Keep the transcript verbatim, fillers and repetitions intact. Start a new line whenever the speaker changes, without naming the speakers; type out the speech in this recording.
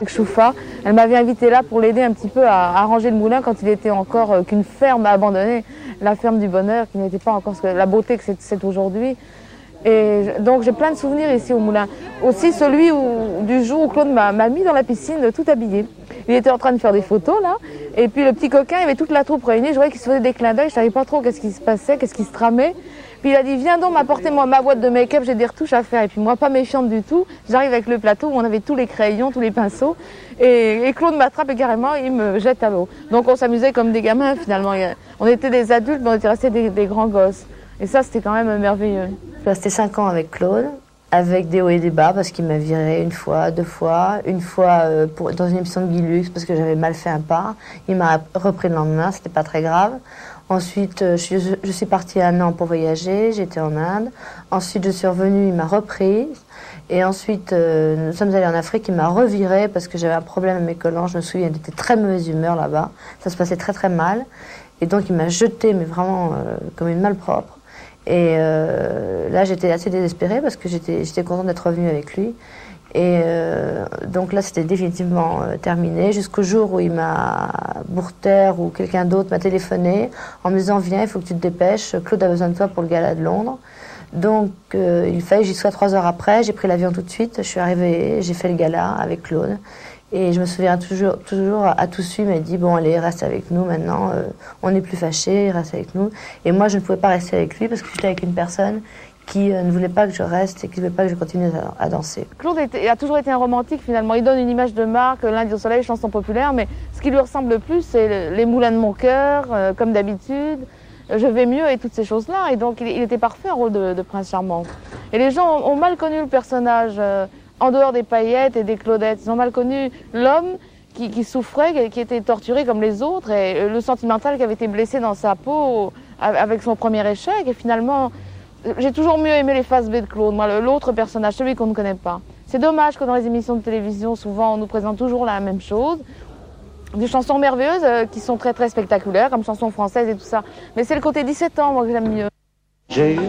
Choufa, elle m'avait invité là pour l'aider un petit peu à arranger le moulin quand il était encore euh, qu'une ferme abandonnée, la ferme du bonheur, qui n'était pas encore ce que, la beauté que c'est aujourd'hui. Et donc j'ai plein de souvenirs ici au moulin. Aussi celui où, du jour où Claude m'a mis dans la piscine tout habillé. Il était en train de faire des photos là, et puis le petit coquin, il y avait toute la troupe réunie, je voyais qu'il se faisait des clins d'œil, je savais pas trop qu'est-ce qui se passait, qu'est-ce qui se tramait. Puis il a dit viens donc m'apporter moi ma boîte de make-up, j'ai des retouches à faire. Et puis moi pas méfiante du tout, j'arrive avec le plateau où on avait tous les crayons, tous les pinceaux, et, et Claude m'attrape et carrément il me jette à l'eau. Donc on s'amusait comme des gamins finalement. On était des adultes mais on était restés des, des grands gosses. Et ça c'était quand même merveilleux.
Je suis restée cinq ans avec Claude, avec des hauts et des bas, parce qu'il m'a viré une fois, deux fois. Une fois euh, pour, dans une émission de Guy Lux, parce que j'avais mal fait un pas. Il m'a repris le lendemain, c'était pas très grave. Ensuite, euh, je, je suis partie un an pour voyager, j'étais en Inde. Ensuite, je suis revenue, il m'a reprise. Et ensuite, euh, nous sommes allés en Afrique, il m'a reviré parce que j'avais un problème à mes collants. Je me souviens, il était très mauvaise humeur là-bas. Ça se passait très très mal. Et donc, il m'a jetée, mais vraiment euh, comme une malpropre. Et euh, là, j'étais assez désespérée parce que j'étais j'étais contente d'être revenue avec lui. Et euh, donc là, c'était définitivement euh, terminé, jusqu'au jour où il m'a, Bourter ou quelqu'un d'autre m'a téléphoné en me disant « Viens, il faut que tu te dépêches, Claude a besoin de toi pour le gala de Londres ». Donc euh, il fallait que j'y sois trois heures après, j'ai pris l'avion tout de suite, je suis arrivée, j'ai fait le gala avec Claude. Et je me souviens toujours, toujours à tout suite, il m'a dit « Bon, allez, reste avec nous maintenant, euh, on n'est plus fâchés, reste avec nous ». Et moi, je ne pouvais pas rester avec lui parce que j'étais avec une personne qui euh, ne voulait pas que je reste et qui ne voulait pas que je continue à, à danser.
Claude était, a toujours été un romantique finalement. Il donne une image de marque, Lundi au soleil, chanson populaire, mais ce qui lui ressemble le plus, c'est les moulins de mon cœur, euh, comme d'habitude, Je vais mieux et toutes ces choses-là. Et donc, il, il était parfait en rôle de, de prince charmant. Et les gens ont, ont mal connu le personnage. Euh, En dehors des paillettes et des Claudettes, ils ont mal connu l'homme qui, qui souffrait, qui était torturé comme les autres, et le sentimental qui avait été blessé dans sa peau avec son premier échec. Et finalement, j'ai toujours mieux aimé les faces B de Claude, moi, l'autre personnage, celui qu'on ne connaît pas. C'est dommage que dans les émissions de télévision, souvent, on nous présente toujours la même chose. Des chansons merveilleuses euh, qui sont très très spectaculaires, comme chansons françaises et tout ça. Mais c'est le côté dix-sept ans, moi, que j'aime mieux.
J'ai eu